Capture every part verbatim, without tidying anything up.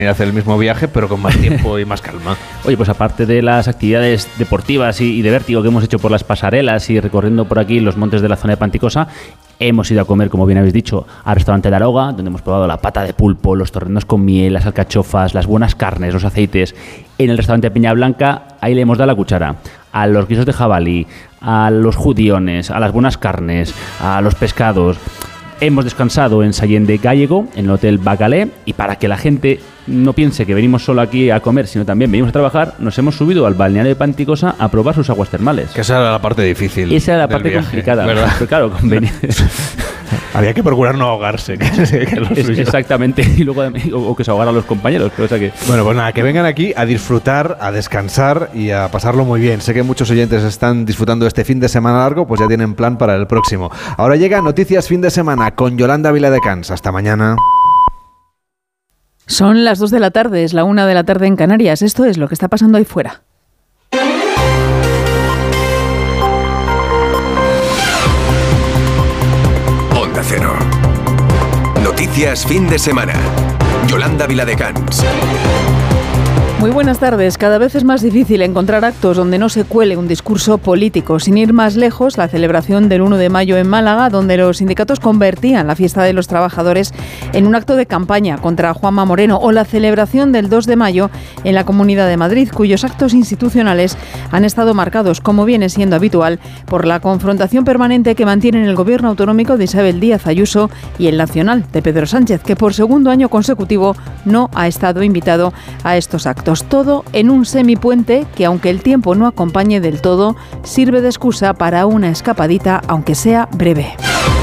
hacer el mismo viaje, pero con más tiempo y más calma. Oye, pues aparte de las actividades deportivas y, y de vértigo que hemos hecho por las pasarelas y recorriendo por aquí los montes de la zona de Panticosa, hemos ido a comer, como bien habéis dicho, al restaurante de Aroga, donde hemos probado la pata de pulpo, los torrendos con miel, las alcachofas, las buenas carnes, los aceites. En el restaurante de Peña Blanca, ahí le hemos dado la cuchara a los guisos de jabalí, a los judiones, a las buenas carnes, a los pescados. Hemos descansado en Sallén de Gállego, en el Hotel Bacalé, y para que la gente no piense que venimos solo aquí a comer, sino también venimos a trabajar, nos hemos subido al balneario de Panticosa a probar sus aguas termales. Que esa era la parte difícil. Esa era la parte viaje, complicada, ¿verdad? Pero claro, convenía. Había que procurar no ahogarse. Que, que lo es, exactamente, y luego o, o que se ahogaran los compañeros. Pero, o sea que... Bueno, pues nada, que vengan aquí a disfrutar, a descansar y a pasarlo muy bien. Sé que muchos oyentes están disfrutando este fin de semana largo, pues ya tienen plan para el próximo. Ahora llega Noticias Fin de Semana con Yolanda Viladecans. Hasta mañana. Son las dos de la tarde, es la una de la tarde en Canarias. Esto es lo que está pasando ahí fuera. Onda Cero. Noticias Fin de Semana. Yolanda Viladecans. Muy buenas tardes. Cada vez es más difícil encontrar actos donde no se cuele un discurso político. Sin ir más lejos, la celebración del uno de mayo en Málaga, donde los sindicatos convertían la fiesta de los trabajadores en un acto de campaña contra Juanma Moreno, o la celebración del dos de mayo en la Comunidad de Madrid, cuyos actos institucionales han estado marcados, como viene siendo habitual, por la confrontación permanente que mantienen el gobierno autonómico de Isabel Díaz Ayuso y el nacional de Pedro Sánchez, que por segundo año consecutivo no ha estado invitado a estos actos. Todo en un semipuente que, aunque el tiempo no acompañe del todo, sirve de excusa para una escapadita, aunque sea breve.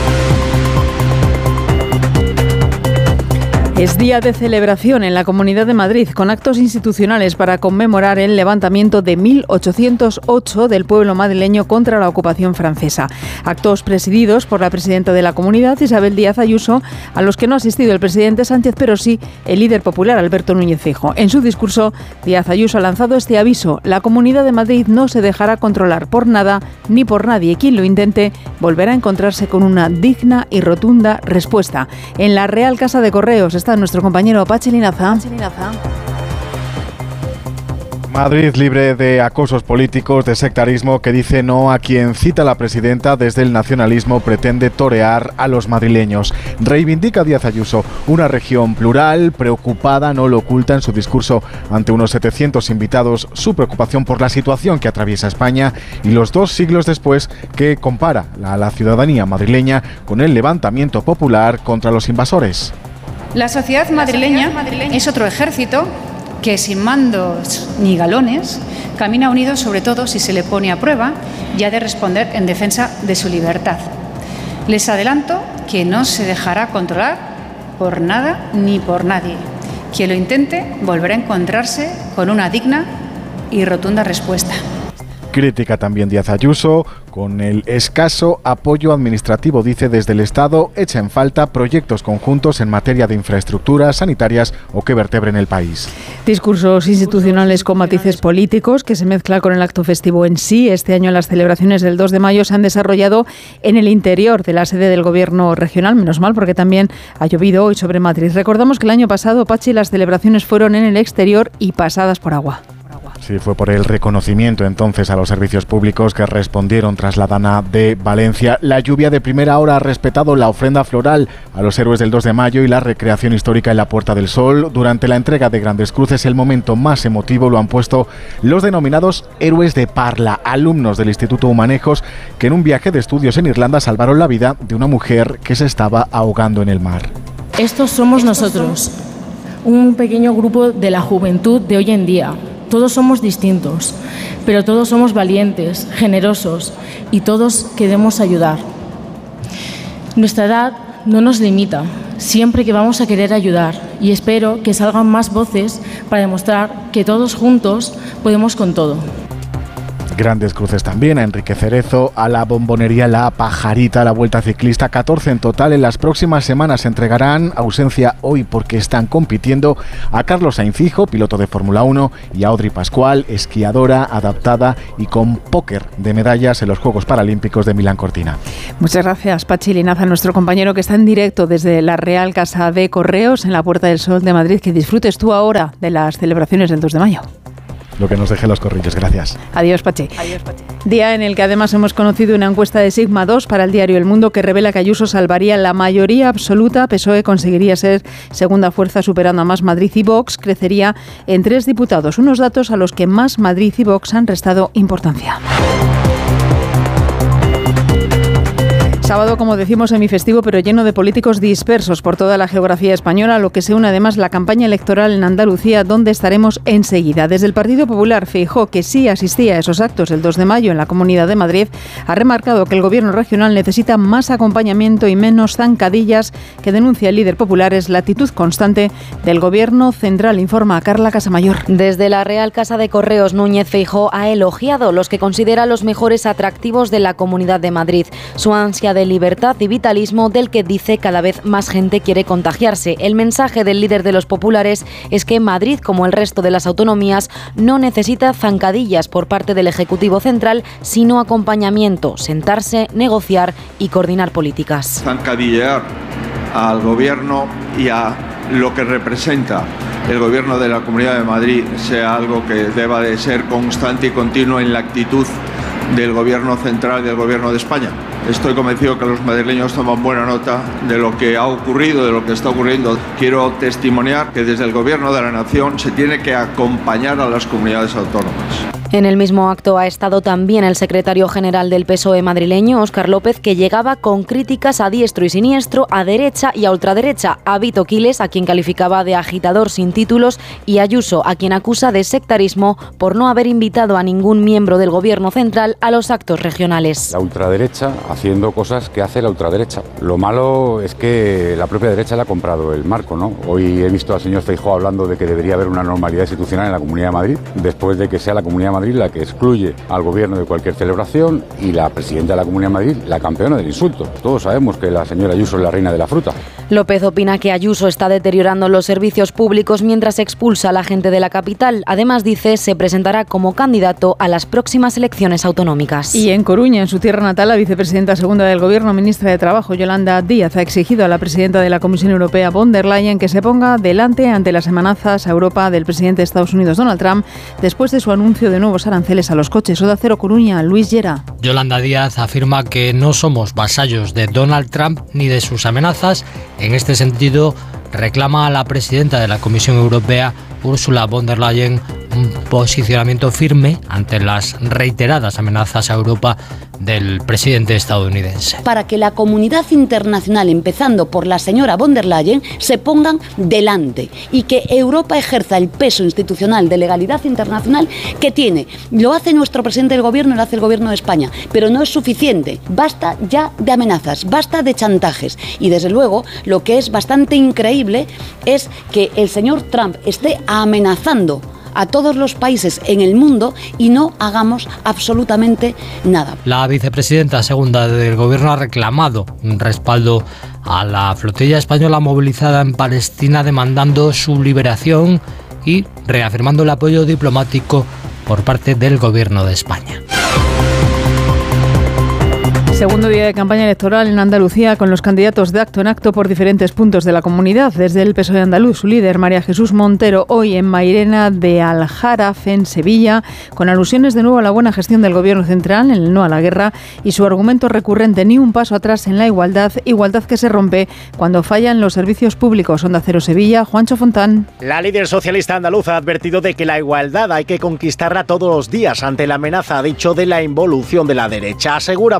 Es día de celebración en la Comunidad de Madrid, con actos institucionales para conmemorar el levantamiento de mil ochocientos ocho del pueblo madrileño contra la ocupación francesa. Actos presididos por la presidenta de la comunidad, Isabel Díaz Ayuso, a los que no ha asistido el presidente Sánchez, pero sí el líder popular, Alberto Núñez Feijóo. En su discurso, Díaz Ayuso ha lanzado este aviso: la Comunidad de Madrid no se dejará controlar por nada ni por nadie. Quien lo intente volverá a encontrarse con una digna y rotunda respuesta. En la Real Casa de Correos está nuestro compañero Pachi Linaza. Madrid libre de acosos políticos, de sectarismo, que dice no a quien cita la presidenta desde el nacionalismo pretende torear a los madrileños. Reivindica Díaz Ayuso una región plural, preocupada, no lo oculta en su discurso ante unos setecientos invitados, su preocupación por la situación que atraviesa España y los dos siglos después, que compara a la ciudadanía madrileña con el levantamiento popular contra los invasores. La sociedad madrileña es otro ejército que, sin mandos ni galones, camina unido, sobre todo si se le pone a prueba y ha de responder en defensa de su libertad. Les adelanto que no se dejará controlar por nada ni por nadie. Quien lo intente volverá a encontrarse con una digna y rotunda respuesta. Critica también Díaz Ayuso con el escaso apoyo administrativo, dice, desde el Estado echa en falta proyectos conjuntos en materia de infraestructuras sanitarias o que vertebren el país. Discursos institucionales con matices políticos que se mezcla con el acto festivo en sí. Este año las celebraciones del dos de mayo se han desarrollado en el interior de la sede del Gobierno regional, menos mal, porque también ha llovido hoy sobre Madrid. Recordamos que el año pasado, Pachi, las celebraciones fueron en el exterior y pasadas por agua. Sí, fue por el reconocimiento entonces a los servicios públicos que respondieron tras la dana de Valencia. La lluvia de primera hora ha respetado la ofrenda floral a los héroes del dos de mayo y la recreación histórica en la Puerta del Sol. Durante la entrega de Grandes Cruces, el momento más emotivo lo han puesto los denominados héroes de Parla, alumnos del Instituto Humanejos, que en un viaje de estudios en Irlanda salvaron la vida de una mujer que se estaba ahogando en el mar. Estos somos nosotros, un pequeño grupo de la juventud de hoy en día. Todos somos distintos, pero todos somos valientes, generosos y todos queremos ayudar. Nuestra edad no nos limita, siempre que vamos a querer ayudar, y espero que salgan más voces para demostrar que todos juntos podemos con todo. Grandes cruces también a Enrique Cerezo, a la bombonería La Pajarita, a la Vuelta Ciclista, catorce en total. En las próximas semanas se entregarán, ausencia hoy porque están compitiendo, a Carlos Sainz Hijo, piloto de Fórmula uno, y a Audrey Pascual, esquiadora, adaptada y con póker de medallas en los Juegos Paralímpicos de Milán Cortina. Muchas gracias, Pachi Linaza, nuestro compañero que está en directo desde la Real Casa de Correos en la Puerta del Sol de Madrid. Que disfrutes tú ahora de las celebraciones del dos de mayo. Lo que nos deje los corrillos, gracias. Adiós, Pachi. Adiós, Pachi. Día en el que además hemos conocido una encuesta de Sigma dos para el diario El Mundo que revela que Ayuso salvaría la mayoría absoluta, P S O E conseguiría ser segunda fuerza superando a Más Madrid y Vox crecería en tres diputados, unos datos a los que Más Madrid y Vox han restado importancia. Sábado, como decimos, semifestivo, pero lleno de políticos dispersos por toda la geografía española, lo que se une además la campaña electoral en Andalucía, donde estaremos enseguida. Desde el Partido Popular, Feijóo, que sí asistía a esos actos el dos de mayo en la Comunidad de Madrid, ha remarcado que el gobierno regional necesita más acompañamiento y menos zancadillas, que denuncia el líder popular es la actitud constante del gobierno central, informa a Carla Casamayor. Desde la Real Casa de Correos, Núñez Feijóo ha elogiado los que considera los mejores atractivos de la Comunidad de Madrid. Su ansia de de libertad y vitalismo del que dice cada vez más gente quiere contagiarse. El mensaje del líder de los populares es que Madrid, como el resto de las autonomías, no necesita zancadillas por parte del Ejecutivo Central, sino acompañamiento, sentarse, negociar y coordinar políticas. Zancadillear al gobierno y a lo que representa el gobierno de la Comunidad de Madrid sea algo que deba de ser constante y continuo en la actitud del gobierno central y del gobierno de España. Estoy convencido que los madrileños toman buena nota de lo que ha ocurrido, de lo que está ocurriendo. Quiero testimoniar que desde el gobierno de la nación se tiene que acompañar a las comunidades autónomas. En el mismo acto ha estado también el secretario general del P S O E madrileño, Óscar López, que llegaba con críticas a diestro y siniestro, a derecha y a ultraderecha, a Vito Quiles, a quien calificaba de agitador sin títulos, y a Ayuso, a quien acusa de sectarismo por no haber invitado a ningún miembro del gobierno central a los actos regionales. La ultraderecha haciendo cosas que hace la ultraderecha. Lo malo es que la propia derecha le ha comprado el marco, ¿no? Hoy he visto al señor Feijóo hablando de que debería haber una normalidad institucional en la Comunidad de Madrid, después de que sea la Comunidad de Madrid la que excluye al gobierno de cualquier celebración y la presidenta de la Comunidad de Madrid la campeona del insulto. Todos sabemos que la señora Ayuso es la reina de la fruta. López opina que Ayuso está deteriorando los servicios públicos mientras expulsa a la gente de la capital. Además, dice, se presentará como candidato a las próximas elecciones autonómicas. Y en Coruña, en su tierra natal, la vicepresidenta segunda del Gobierno, ministra de Trabajo, Yolanda Díaz, ha exigido a la presidenta de la Comisión Europea, von der Leyen, que se ponga delante ante las amenazas a Europa del presidente de Estados Unidos, Donald Trump, después de su anuncio de nuevos aranceles a los coches. Onda Cero Coruña, Luis Llera. Yolanda Díaz afirma que no somos vasallos de Donald Trump ni de sus amenazas. En este sentido, reclama a la presidenta de la Comisión Europea, Ursula von der Leyen, un posicionamiento firme ante las reiteradas amenazas a Europa del presidente estadounidense. Para que la comunidad internacional, empezando por la señora von der Leyen, se pongan delante y que Europa ejerza el peso institucional de legalidad internacional que tiene. Lo hace nuestro presidente del gobierno, lo hace el gobierno de España, pero no es suficiente. Basta ya de amenazas, basta de chantajes. Y desde luego, lo que es bastante increíble es que el señor Trump esté amenazando a todos los países en el mundo y no hagamos absolutamente nada. La vicepresidenta segunda del gobierno ha reclamado un respaldo a la flotilla española movilizada en Palestina, demandando su liberación y reafirmando el apoyo diplomático por parte del gobierno de España. Segundo día de campaña electoral en Andalucía, con los candidatos de acto en acto por diferentes puntos de la comunidad. Desde el P S O E andaluz, su líder, María Jesús Montero, hoy en Mairena de Aljaraf, en Sevilla, con alusiones de nuevo a la buena gestión del gobierno central, en el no a la guerra, y su argumento recurrente, ni un paso atrás en la igualdad, igualdad que se rompe cuando fallan los servicios públicos. Onda Cero Sevilla, Juancho Fontán. La líder socialista andaluza ha advertido de que la igualdad hay que conquistarla todos los días ante la amenaza, ha dicho, de la involución de la derecha. Asegura Montero que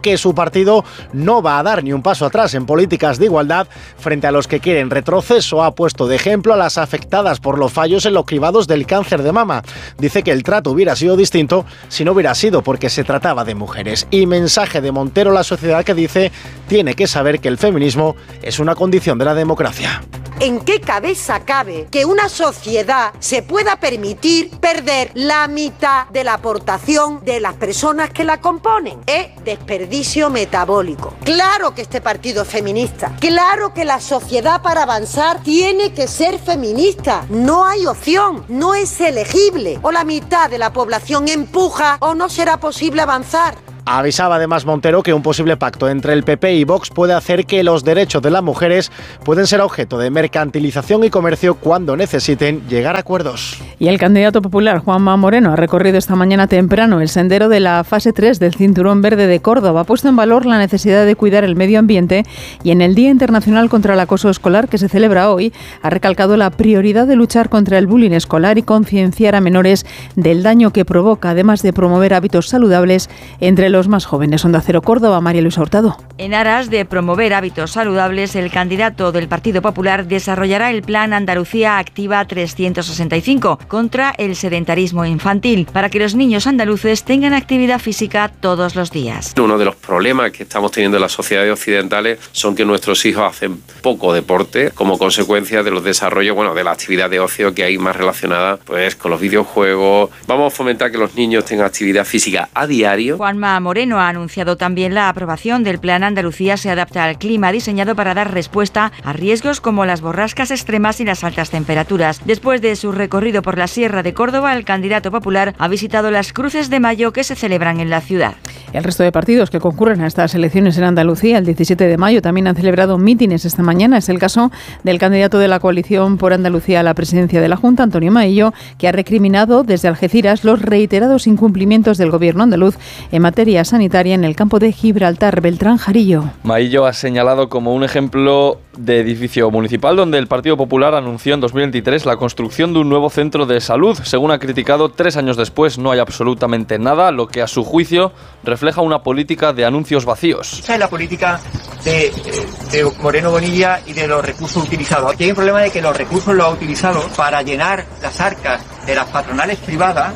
que su partido no va a dar ni un paso atrás en políticas de igualdad frente a los que quieren retroceso. Ha puesto de ejemplo a las afectadas por los fallos en los cribados del cáncer de mama. Dice que el trato hubiera sido distinto si no hubiera sido porque se trataba de mujeres. Y mensaje de Montero a la sociedad que dice tiene que saber que el feminismo es una condición de la democracia. ¿En qué cabeza cabe que una sociedad se pueda permitir perder la mitad de la aportación de las personas que la componen? Es desperdicio metabólico. Claro que este partido es feminista. Claro que la sociedad para avanzar tiene que ser feminista. No hay opción, no es elegible. O la mitad de la población empuja o no será posible avanzar. Avisaba además Montero que un posible pacto entre el P P y Vox puede hacer que los derechos de las mujeres pueden ser objeto de mercantilización y comercio cuando necesiten llegar a acuerdos. Y el candidato popular Juanma Moreno ha recorrido esta mañana temprano el sendero de la fase tres del Cinturón Verde de Córdoba. Ha puesto en valor la necesidad de cuidar el medio ambiente y en el Día Internacional contra el Acoso Escolar, que se celebra hoy, ha recalcado la prioridad de luchar contra el bullying escolar y concienciar a menores del daño que provoca, además de promover hábitos saludables entre los los más jóvenes. Onda Cero Córdoba, María Luisa Hurtado. En aras de promover hábitos saludables, el candidato del Partido Popular desarrollará el Plan Andalucía Activa trescientos sesenta y cinco contra el sedentarismo infantil, para que los niños andaluces tengan actividad física todos los días. Uno de los problemas que estamos teniendo en las sociedades occidentales son que nuestros hijos hacen poco deporte como consecuencia de los desarrollos, bueno, de la actividad de ocio que hay más relacionada pues con los videojuegos. Vamos a fomentar que los niños tengan actividad física a diario. Juanma Moreno ha anunciado también la aprobación del Plan Andalucía se adapta al clima, diseñado para dar respuesta a riesgos como las borrascas extremas y las altas temperaturas. Después de su recorrido por la Sierra de Córdoba, el candidato popular ha visitado las Cruces de Mayo que se celebran en la ciudad. El resto de partidos que concurren a estas elecciones en Andalucía el diecisiete de mayo también han celebrado mítines esta mañana. Es el caso del candidato de la coalición por Andalucía a la presidencia de la Junta, Antonio Maillo, que ha recriminado desde Algeciras los reiterados incumplimientos del gobierno andaluz en materia sanitaria en el campo de Gibraltar. Beltrán Jarillo. Maillo ha señalado como un ejemplo de edificio municipal donde el Partido Popular anunció en dos mil veintitrés la construcción de un nuevo centro de salud. Según ha criticado, tres años después no hay absolutamente nada, lo que a su juicio refleja una política de anuncios vacíos. Esa es la política de, de Moreno Bonilla y de los recursos utilizados. Aquí hay un problema de que los recursos los ha utilizado para llenar las arcas de las patronales privadas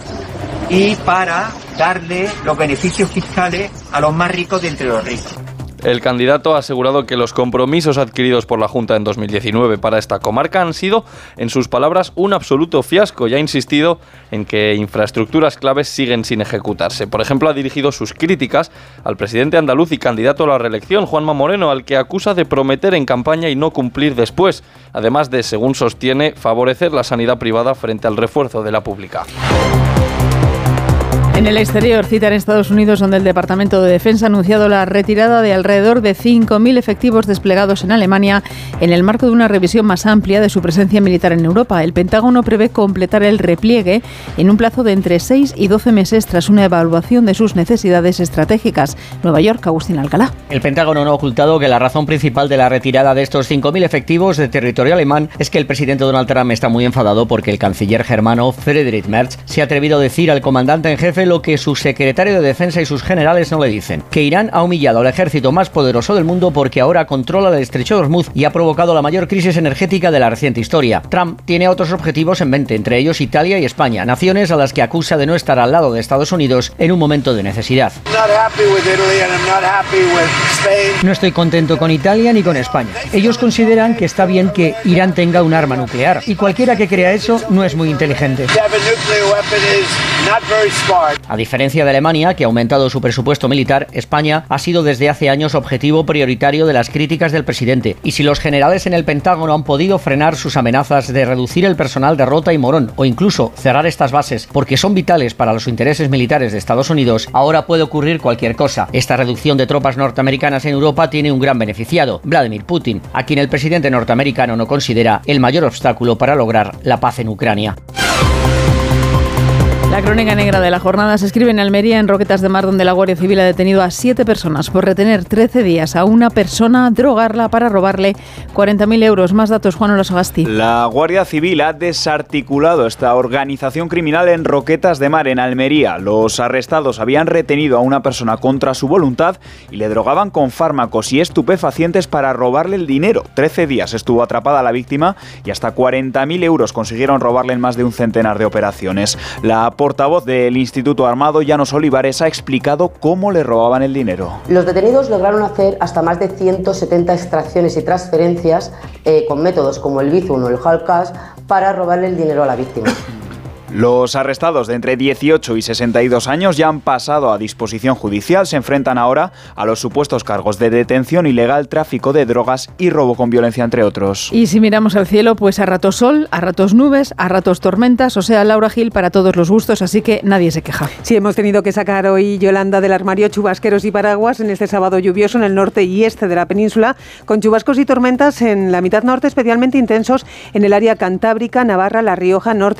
y para darle los beneficios fiscales a los más ricos de entre los ricos. El candidato ha asegurado que los compromisos adquiridos por la Junta en dos mil diecinueve para esta comarca han sido, en sus palabras, un absoluto fiasco y ha insistido en que infraestructuras claves siguen sin ejecutarse. Por ejemplo, ha dirigido sus críticas al presidente andaluz y candidato a la reelección, Juanma Moreno, al que acusa de prometer en campaña y no cumplir después, además de, según sostiene, favorecer la sanidad privada frente al refuerzo de la pública. En el exterior, cita en Estados Unidos, donde el Departamento de Defensa ha anunciado la retirada de alrededor de cinco mil efectivos desplegados en Alemania en el marco de una revisión más amplia de su presencia militar en Europa. El Pentágono prevé completar el repliegue en un plazo de entre seis y doce meses tras una evaluación de sus necesidades estratégicas. Nueva York, Agustín Alcalá. El Pentágono no ha ocultado que la razón principal de la retirada de estos cinco mil efectivos de territorio alemán es que el presidente Donald Trump está muy enfadado porque el canciller germano Friedrich Merz se ha atrevido a decir al comandante en jefe lo que su secretario de Defensa y sus generales no le dicen, que Irán ha humillado al ejército más poderoso del mundo porque ahora controla el estrecho de Hormuz y ha provocado la mayor crisis energética de la reciente historia. Trump tiene otros objetivos en mente, entre ellos Italia y España, naciones a las que acusa de no estar al lado de Estados Unidos en un momento de necesidad. No estoy contento con Italia ni con España. Ellos consideran que está bien que Irán tenga un arma nuclear y cualquiera que crea eso no es muy inteligente. A diferencia de Alemania, que ha aumentado su presupuesto militar, España ha sido desde hace años objetivo prioritario de las críticas del presidente. Y si los generales en el Pentágono han podido frenar sus amenazas de reducir el personal de Rota y Morón o incluso cerrar estas bases porque son vitales para los intereses militares de Estados Unidos, ahora puede ocurrir cualquier cosa. Esta reducción de tropas norteamericanas en Europa tiene un gran beneficiado, Vladimir Putin, a quien el presidente norteamericano no considera el mayor obstáculo para lograr la paz en Ucrania. La crónica negra de la jornada se escribe en Almería, en Roquetas de Mar, donde la Guardia Civil ha detenido a siete personas por retener trece días a una persona, drogarla para robarle cuarenta mil euros. Más datos, Juan Olosagasti. La Guardia Civil ha desarticulado esta organización criminal en Roquetas de Mar, en Almería. Los arrestados habían retenido a una persona contra su voluntad y le drogaban con fármacos y estupefacientes para robarle el dinero. trece días estuvo atrapada la víctima y hasta cuarenta mil euros consiguieron robarle en más de un centenar de operaciones. La portavoz del Instituto Armado, Llanos Olivares, ha explicado cómo le robaban el dinero. Los detenidos lograron hacer hasta más de ciento setenta extracciones y transferencias eh, con métodos como el Bizum o el Hard Cash para robarle el dinero a la víctima. Los arrestados de entre dieciocho y sesenta y dos años ya han pasado a disposición judicial. Se enfrentan ahora a los supuestos cargos de detención ilegal, tráfico de drogas y robo con violencia, entre otros. Y si miramos al cielo, pues a ratos sol, a ratos nubes, a ratos tormentas, o sea, Laura Gil para todos los gustos, así que nadie se queja. Sí, hemos tenido que sacar hoy, Yolanda, del armario chubasqueros y paraguas en este sábado lluvioso en el norte y este de la península, con chubascos y tormentas en la mitad norte, especialmente intensos en el área cantábrica, Navarra, La Rioja, norte